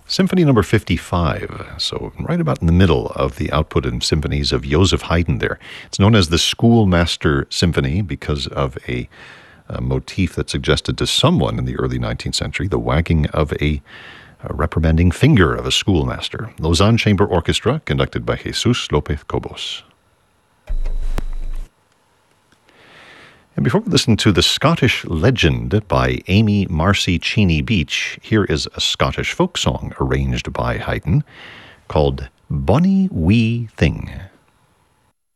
Symphony number 55, so right about in the middle of the output and symphonies of Joseph Haydn there. It's known as the Schoolmaster Symphony because of a motif that suggested to someone in the early 19th century the wagging of a reprimanding finger of a schoolmaster. Lausanne Chamber Orchestra, conducted by Jesus Lopez Cobos. And before we listen to The Scottish Legend by Amy Marcy Cheney Beach, here is a Scottish folk song arranged by Haydn called Bonnie Wee Thing.